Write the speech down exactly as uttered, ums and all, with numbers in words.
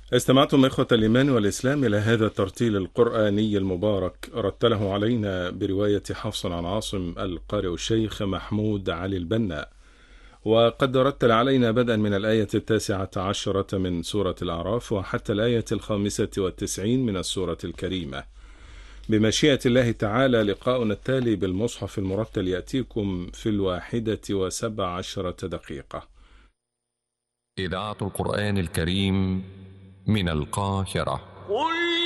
استمعتم إخوة الإيمان والإسلام إلى هذا الترتيل القرآني المبارك، رتله علينا برواية حفص عن عاصم القارئ الشيخ محمود علي البنا، وقد رتل علينا بدءا من الآية التاسعة عشرة من سورة الأعراف وحتى الآية الخامسة والتسعين من السورة الكريمة. بمشيئة الله تعالى لقاؤنا التالي بالمصحف المرتل يأتيكم في الواحدة وسبع عشرة دقيقة. إذاعة القرآن الكريم من القاهرة. قل